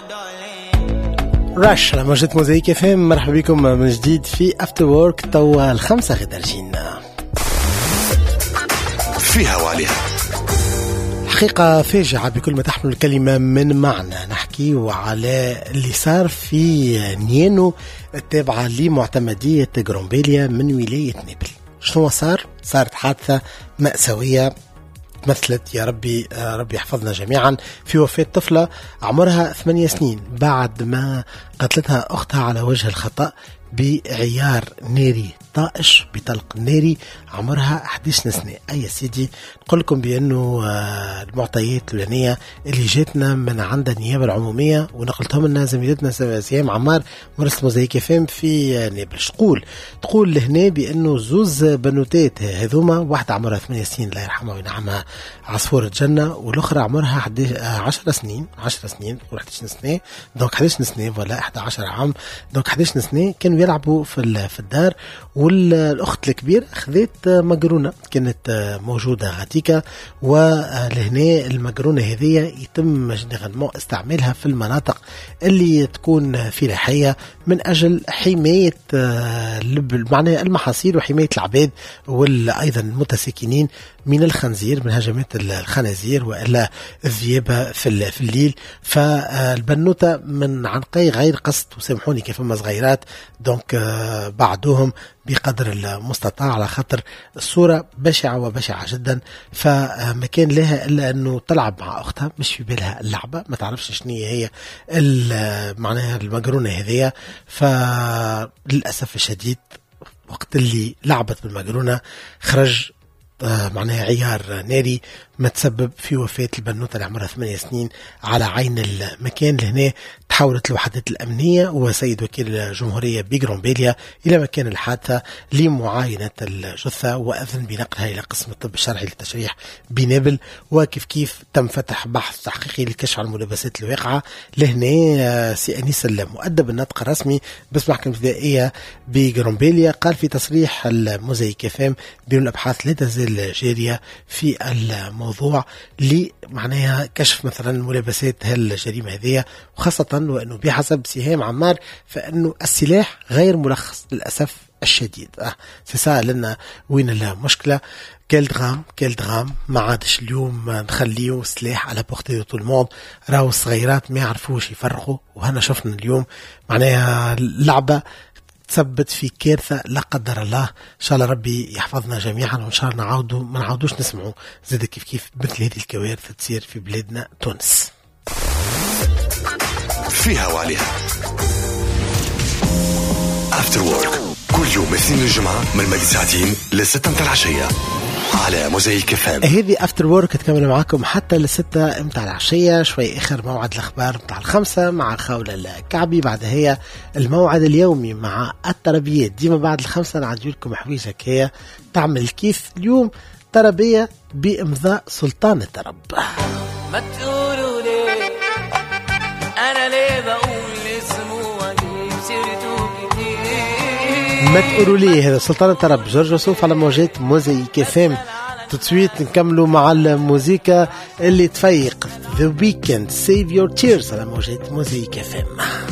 راش على موجة موزايك فهم. مرحبا بكم من جديد في افتر وورك. توا الخمسة غدرجين فيها وعليها حقيقة فاجعة بكل ما تحمل الكلمة من معنى. نحكي وعلى اللي صار في نيانو التابعة لمعتمدية غرومبيليا من ولاية نابل. شنو صار؟ صارت حادثة مأساوية مثلت يا ربي يحفظنا جميعا في وفاة طفلة عمرها 8 سنين بعد ما قتلتها أختها على وجه الخطأ بعيار ناري طائش بطلق ناري عمرها 11 سنة. أي سيدي نقول لكم بأنه المعطيات الأولانية اللي جاتنا من عند النيابة العمومية ونقلتهم لنا زميلتنا سيام عمار مرسل موزايك فهم في نابلس. تقول لهنا بأنه زوز بنوتات هذوما، واحدة عمرها 8 سنين الله يرحمها وينعمها عصفورة جنة، والأخرى عمرها 10 سنين 11 سنة دونك 11 سنة ولا 11 عام دونك 11 سنة كانوا يلعبوا في الدار. والأخت الكبير أخذت مقرونة كانت موجودة غاتيكا، ولهنا المقرونة هذه يتم جنرالمون استعمالها في المناطق اللي تكون فلاحية من أجل حماية معنى المحاصيل وحماية العباد وأيضا المتساكنين من الخنزير، من هجمات الخنازير وإلا الذئاب في الليل. فالبنوتة من عنقي غير قصد وسامحوني كيف ما صغيرات دونك بعدوهم بقدر المستطاع على خاطر الصورة بشعة جدا. فما كان لها إلا أنه تلعب مع أختها، مش في بالها اللعبة، ما تعرفش شنية هي معناها المقرونة هذه. فللأسف الشديد وقت اللي لعبت بالمقرونة خرج معناها عيار ناري ما تسبب في وفاة البنوتة اللي عمرها 8 سنين على عين المكان. لهنا تحولت الوحدات الأمنية وسيد وكيل الجمهورية بغرومبيليا إلى مكان الحادثة لمعاينة الجثة وأذن بنقلها إلى قسم الطب الشرعي للتشريح بنابل. وكيف تم فتح بحث تحقيقي للكشف عن الملابسات الواقعة. لهنا سي أنيس المؤدب الناطق الرسمي باسم المحكمة الابتدائية بغرومبيليا قال في تصريح الموزايك فام بأن الأبحاث لا تزال جارية في الموضوع لمعناها كشف مثلا ملابسات هالجريمة هذه، وخاصة وأنه بحسب سهام عمار فإنه السلاح غير مرخص للأسف الشديد. سيسأل لنا وين المشكلة. كالدغام ما عادش اليوم نخليه سلاح على بورتي طول الموند، راهو الصغيرات ما يعرفوش يفرقوا. وهنا شفنا اليوم معناها اللعبة تثبت في كارثة لا قدر الله. إن شاء الله ربي يحفظنا جميعا، وإن شاء الله ما نعودوش نسمعوا زاد كيف مثل هذه الكوارث تصير في بلادنا تونس. فيها وعليها افتر وورك كل يوم اثنين الجمعة من 2 ل6 متاع العشية على موزايك فام. هذه افتر وورك تكمل معاكم حتى 6 متاع العشية. شوي اخر موعد الاخبار متاع 5 مع خولة الكعبي، بعد هي الموعد اليومي مع التربيات. ديما بعد 5 نعدي لكم حويجة هي تعمل كيف. اليوم تربية بامضاء سلطان الترب. ما تقولوا ليه انا ليه بقول اسمه واجيب سيرته كتير. ما تقولوا ليه هذا سلطان الترب جورج وسوف على موجات موزايك فام. تسويت نكملوا مع الموسيقى اللي تفيق The Weeknd Save Your Tears على موجات موزايك فام.